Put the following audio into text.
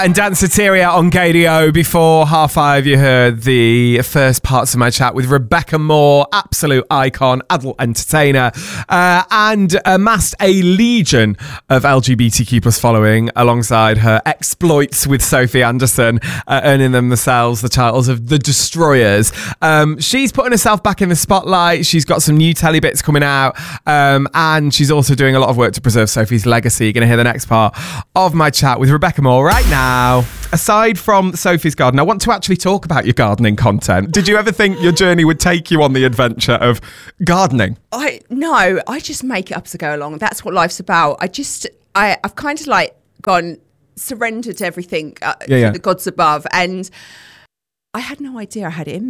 And Danceteria on KDO. Before 5:30, you heard the first parts of my chat with Rebecca Moore, absolute icon, adult entertainer, and amassed a legion of LGBTQ plus following alongside her exploits with Sophie Anderson, earning themselves the titles of the Destroyers. She's putting herself back in the spotlight. She's got some new telly bits coming out, and she's also doing a lot of work to preserve Sophie's legacy. You're going to hear the next part of my chat with Rebecca Moore right now. Aside from Sophie's garden, I want to actually talk about your gardening content. Did you ever think your journey would take you on the adventure of gardening? No, I just make it up as I go along. That's what life's about. I've kind of like surrendered everything to the gods above, and I had no idea I had it in me.